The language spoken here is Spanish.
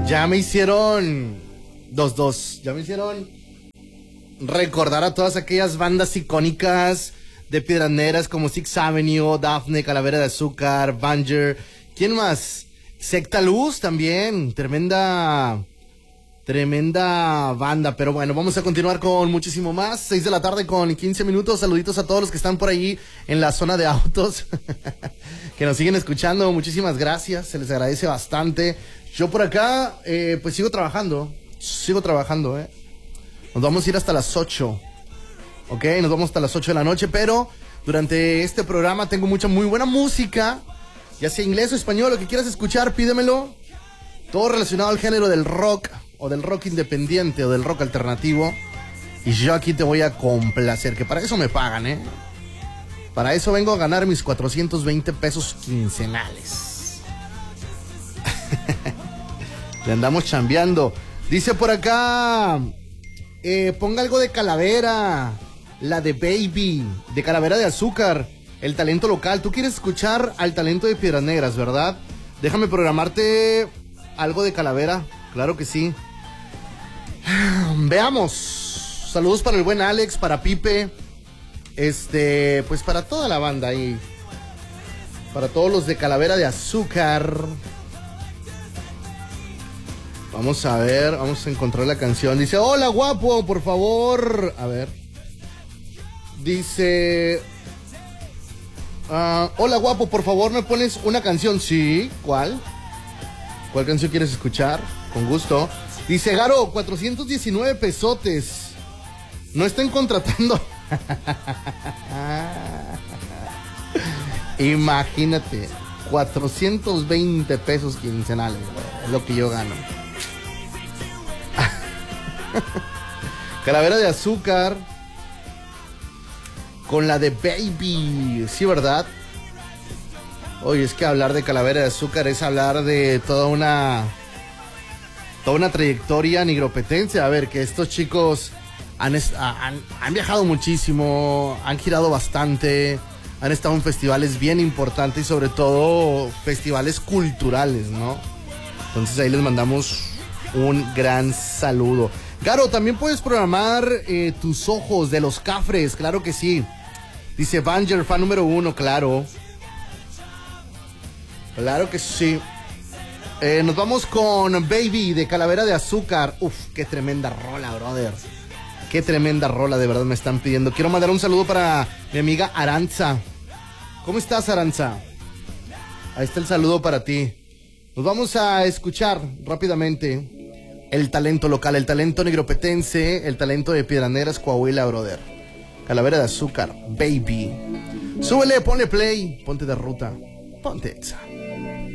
Ya me hicieron ya me hicieron recordar a todas aquellas bandas icónicas de Piedras Negras como Sixth Avenue, Daphne, Calavera de Azúcar, Banger. ¿Quién más? Secta Luz también, tremenda banda. Pero bueno, vamos a continuar con muchísimo más. 6 de la tarde con 15 minutos. Saluditos a todos los que están por ahí en la zona de autos que nos siguen escuchando. Muchísimas gracias, se les agradece bastante. Yo por acá pues sigo trabajando. Nos vamos a ir hasta las 8. Ok, nos vamos hasta las 8 de la noche. Pero durante este programa tengo muy buena música, ya sea inglés o español, lo que quieras escuchar, pídemelo. Todo relacionado al género del rock, o del rock independiente, o del rock alternativo. Y yo aquí te voy a complacer, que para eso me pagan, Para eso vengo a ganar mis 420 pesos quincenales. Le andamos chambeando. Dice por acá, ponga algo de Calavera, la de Baby, de Calavera de Azúcar, el talento local. Tú quieres escuchar al talento de Piedras Negras, ¿verdad? Déjame programarte algo de Calavera, claro que sí. Veamos. Saludos para el buen Alex, para Pipe, pues para toda la banda ahí, para todos los de Calavera de Azúcar. Vamos a ver, vamos a encontrar la canción. Dice, hola guapo, por favor. A ver. Dice, hola guapo, por favor, ¿me pones una canción? Sí, ¿cuál? ¿Cuál canción quieres escuchar? Con gusto. Dice, Garo, 419 pesotes. No estén contratando. Imagínate, 420 pesos quincenales, es lo que yo gano. Calavera de Azúcar con la de Baby. Sí, ¿verdad? Oye, es que hablar de Calavera de Azúcar es hablar de toda una trayectoria nigropetense. A ver, que estos chicos han viajado muchísimo, han girado bastante, han estado en festivales bien importantes y sobre todo festivales culturales, ¿no? Entonces ahí les mandamos un gran saludo. Garo, también puedes programar Tus Ojos de Los Cafres, claro que sí. Dice Banger, fan número 1, claro. Claro que sí. Nos vamos con Baby de Calavera de Azúcar. Uf, qué tremenda rola, brother. Qué tremenda rola, de verdad me están pidiendo. Quiero mandar un saludo para mi amiga Aranza. ¿Cómo estás, Aranza? Ahí está el saludo para ti. Nos vamos a escuchar rápidamente el talento local, el talento nigropetense, el talento de Piedras Negras, Coahuila, brother. Calavera de Azúcar, Baby. Súbele, ponle play, ponte de ruta, ponte exa.